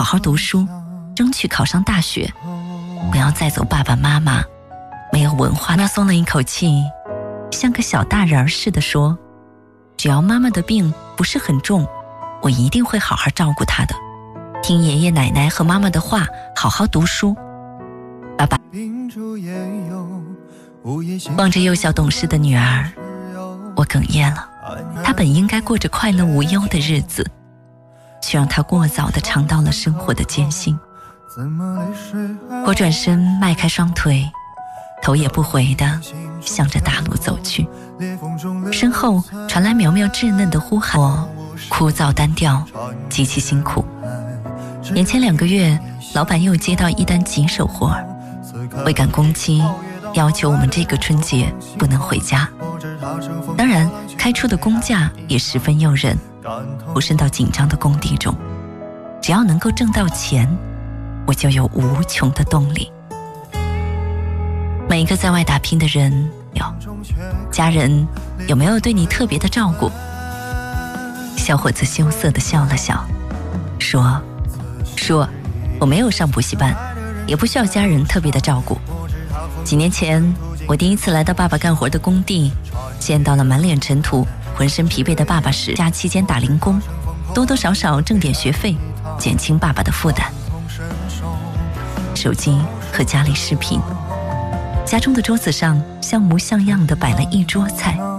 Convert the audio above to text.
好好读书，争取考上大学，不要再走爸爸妈妈没有文化。妈松了一口气，像个小大人似的说，只要妈妈的病不是很重，我一定会好好照顾她的，听爷爷奶奶和妈妈的话，好好读书。爸爸望着幼小懂事的女儿，我哽咽了。她本应该过着快乐无忧的日子，却让她过早地尝到了生活的艰辛。我转身迈开双腿，头也不回地向着大路走去，身后传来苗苗稚嫩的呼喊。我枯燥单调，极其辛苦。年前2个月，老板又接到一单棘手活，为赶工期，要求我们这个春节不能回家。当然，开出的工价也十分诱人，投身到紧张的工地中，只要能够挣到钱，我就有无穷的动力。每一个在外打拼的人，家人有没有对你特别的照顾？小伙子羞涩地笑了笑，说我没有上补习班，也不需要家人特别的照顾。几年前，我第一次来到爸爸干活的工地，见到了满脸尘土、浑身疲惫的爸爸时，假期间打零工，多多少少挣点学费，减轻爸爸的负担。手机和家里视频，家中的桌子上像模像样的摆了一桌菜，